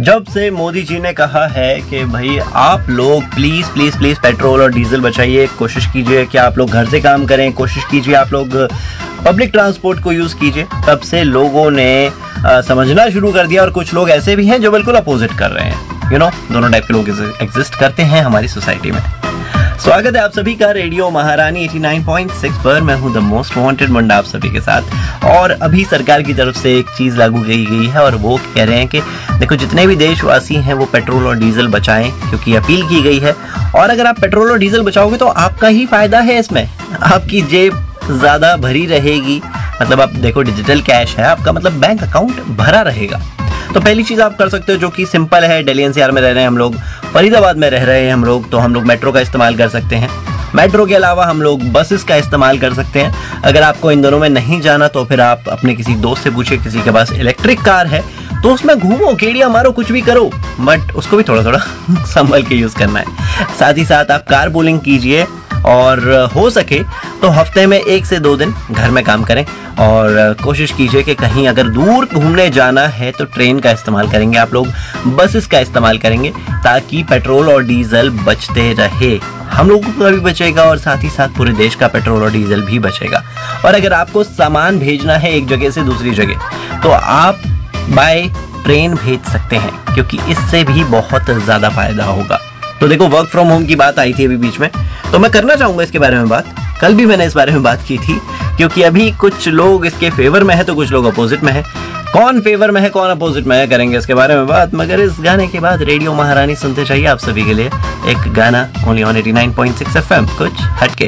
जब से मोदी जी ने कहा है कि भाई आप लोग प्लीज प्लीज प्लीज पेट्रोल और डीजल बचाइए, कोशिश कीजिए कि आप लोग घर से काम करें, कोशिश कीजिए आप लोग पब्लिक ट्रांसपोर्ट को यूज कीजिए, तब से लोगों ने समझना शुरू कर दिया। और कुछ लोग ऐसे भी हैं जो बिल्कुल अपोजिट कर रहे हैं। दोनों टाइप के लोग एग्जिस्ट करते हैं हमारी सोसाइटी में। स्वागत है आप सभी का रेडियो महारानी 89.6 पर। मैं हूं द मोस्ट वांटेड मुंडा आप सभी के साथ। और अभी सरकार की तरफ से एक चीज लागू की गई है और वो कह रहे हैं कि देखो जितने भी देशवासी हैं वो पेट्रोल और डीजल बचाएं, क्योंकि अपील की गई है। और अगर आप पेट्रोल और डीजल बचाओगे तो आपका ही फायदा है, इसमें आपकी जेब ज्यादा भरी रहेगी। मतलब आप देखो डिजिटल कैश है आपका, मतलब बैंक अकाउंट भरा रहेगा। तो पहली चीज आप कर सकते हो जो कि सिंपल है, दिल्ली एनसीआर में रह रहे हैं हम लोग, फरीदाबाद में रह रहे हैं हम लोग, तो हम लोग मेट्रो का इस्तेमाल कर सकते हैं। मेट्रो के अलावा हम लोग बसेस का इस्तेमाल कर सकते हैं। अगर आपको इन दोनों में नहीं जाना तो फिर आप अपने किसी दोस्त से पूछिए, किसी के पास इलेक्ट्रिक कार है तो उसमें घूमो, केड़ियां मारो, कुछ भी करो, बट उसको भी थोड़ा थोड़ा संभल के यूज करना है। साथ ही साथ आप कार पूलिंग कीजिए और हो सके तो हफ्ते में 1 से 2 दिन घर में काम करें। और कोशिश कीजिए कि कहीं अगर दूर घूमने जाना है तो ट्रेन का इस्तेमाल करेंगे आप लोग, बसेस का इस्तेमाल करेंगे, ताकि पेट्रोल और डीजल बचते रहे। हम लोगों का भी बचेगा और साथ ही साथ पूरे देश का पेट्रोल और डीजल भी बचेगा। और अगर आपको सामान भेजना है एक जगह से दूसरी जगह तो आप बाय ट्रेन भेज सकते हैं, क्योंकि इससे भी बहुत ज़्यादा फायदा होगा। तो देखो वर्क फ्रॉम होम की बात आई थी अभी बीच में, तो मैं करना चाहूँगा इसके बारे में बात। कल भी मैंने इस बारे में बात की थी, क्योंकि अभी कुछ लोग इसके फेवर में है तो कुछ लोग अपोजिट में है। कौन फेवर में है कौन अपोजिट में है करेंगे इसके बारे में बात, मगर इस गाने के बाद रेडियो महारानी सुनते चाहिए आप सभी के लिए एक गाना ओनली ऑन 89.6 FM, कुछ हटके।